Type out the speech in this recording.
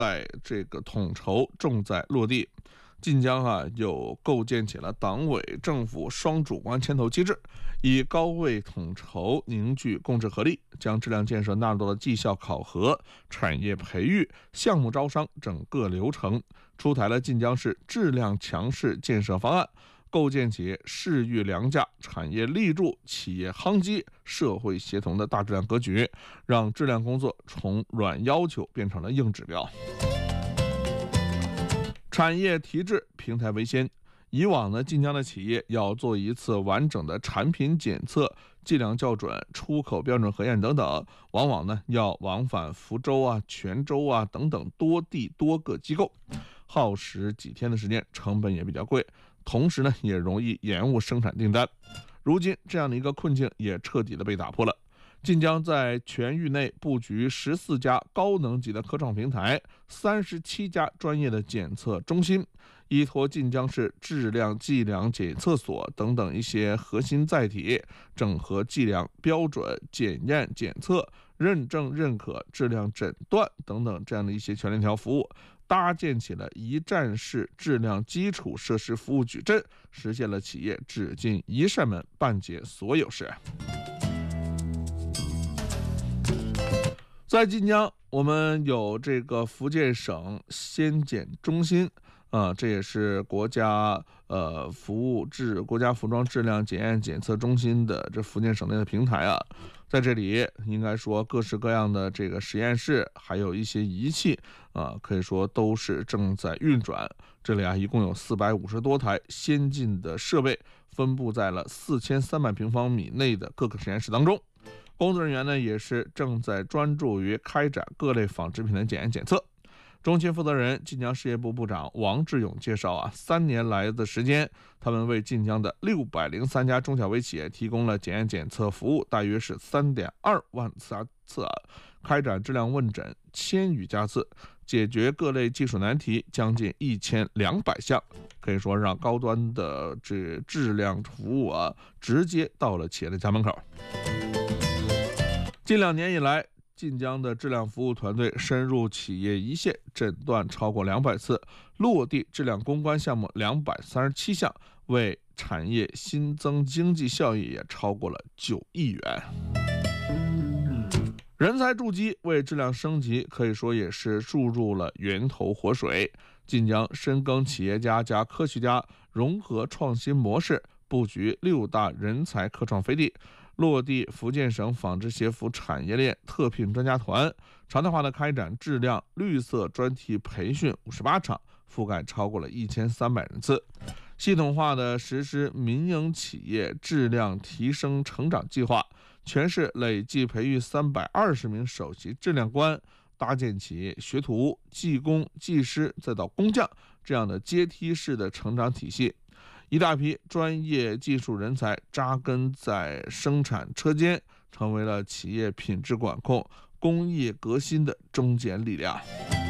在这个统筹重在落地。晋江又构建起了党委政府双主观牵头机制，以高位统筹凝聚共治合力，将质量建设纳入到了绩效考核、产业培育、项目招商整个流程，出台了晋江市质量强市建设方案，构建起市域良价、产业立柱、企业夯基、社会协同的大质量格局，让质量工作从软要求变成了硬指标。产业提质平台为先，以往呢，晋江的企业要做一次完整的产品检测、计量校准、出口标准核验等等，往往呢要往返福州泉州等等多地多个机构，耗时几天的时间，成本也比较贵，同时呢也容易延误生产订单。如今这样的一个困境也彻底的被打破了。晋江在全域内布局14家高能级的科创平台，37家专业的检测中心，依托晋江市质量计量检测所等等一些核心载体，整合计量标准、检验检测、认证认可、质量诊断等等这样的一些全链条服务，搭建起了一站式质量基础设施服务矩阵，实现了企业只进一扇门，办结所有事。在晋江，我们有这个福建省先检中心，这也是国家国家服装质量检验检测中心的这福建省内的平台在这里应该说各式各样的这个实验室，还有一些仪器可以说都是正在运转。这里一共有450多台先进的设备，分布在了4300平方米内的各个实验室当中。工作人员呢也是正在专注于开展各类纺织品的检验检测。中心负责人晋江事业部部长王志勇介绍3年来的时间，他们为晋江的603家中小微企业提供了检验检测服务，大约是3.2万次开展质量问诊1000余家次，解决各类技术难题将近1200项，可以说让高端的质量服务直接到了企业的家门口。近2年以来，晋江的质量服务团队深入企业一线，诊断超过200次，落地质量攻关项目237项，为产业新增经济效益也超过了9亿元。人才筑基为质量升级可以说也是注入了源头活水。晋江深耕企业家加科学家融合创新模式，布局6大人才科创飞地，落地福建省纺织鞋服产业链特聘专家团，常态化的开展质量绿色专题培训58场，覆盖超过了1300人次，系统化的实施民营企业质量提升成长计划，全市累计培育320名首席质量官，搭建起学徒、技工、技师再到工匠这样的阶梯式的成长体系，一大批专业技术人才扎根在生产车间，成为了企业品质管控、工业革新的中坚力量。